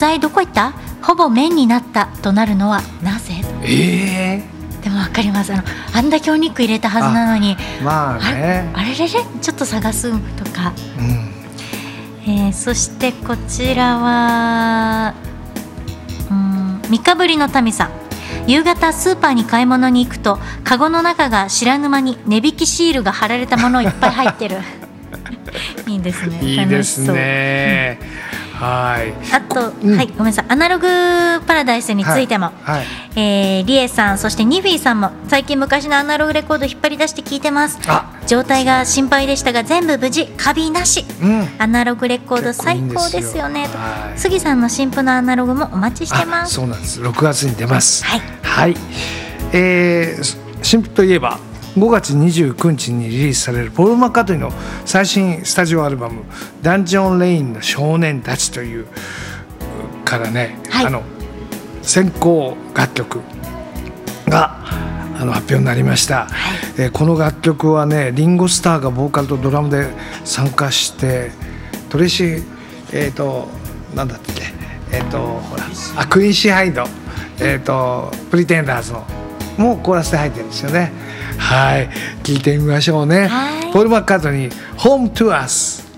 体どこ行った、ほぼ面になったとなるのはなぜ。でも分かります。あんだけお肉入れたはずなのに、 まあね、 あれちょっと探すとか、そしてこちらは三日ぶりの民さん。夕方スーパーに買い物に行くとカゴの中が知らぬ間に値引きシールが貼られたものいっぱい入ってるいいですね、 いいですね、はい。 あと、ごめんなさい、アナログパラダイスについても、リエさん、そしてニフィーさんも最近昔のアナログレコード引っ張り出して聞いてます。状態が心配でしたが全部無事、カビなし、アナログレコード最高ですよねと。杉さんの新譜のアナログもお待ちしてます。 そうなんです、6月に出ます。新譜といえば5月29日にリリースされるポール・マッカートニーの最新スタジオアルバムダンジョン・レインの少年たちというからね、先行楽曲が発表になりました。この楽曲はね、リンゴ・スターがボーカルとドラムで参加して、トレイシーなんだっけ、ほらクインシー・ハイド、プリテンダーズのもうコーラスで入ってるんですよね。聞いてみましょうね。ポール・マッカートニー、Home to Us。